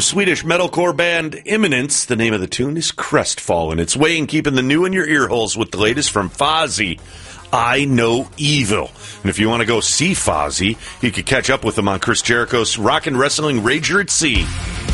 Swedish metalcore band Imminence. The name of the tune is Crestfallen. It's weighing keeping the new in your ear holes with the latest from Fozzy, I Know Evil. And if you want to go see Fozzy, you can catch up with them on Chris Jericho's Rock and Wrestling Rager at Sea.